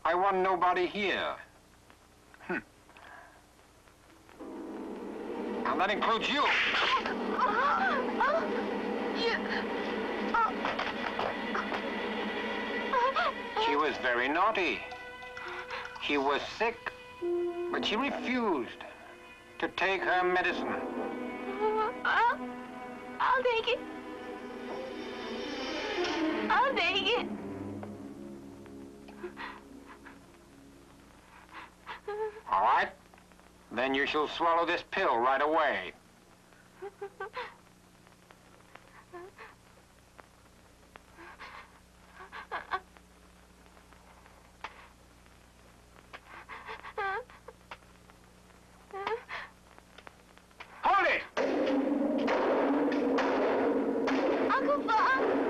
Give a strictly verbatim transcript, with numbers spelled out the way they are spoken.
I want nobody here. Hm. And that includes you. She was very naughty. She was sick, but she refused to take her medicine. I'll, I'll take it. I'll take it. All right. Then you shall swallow this pill right away.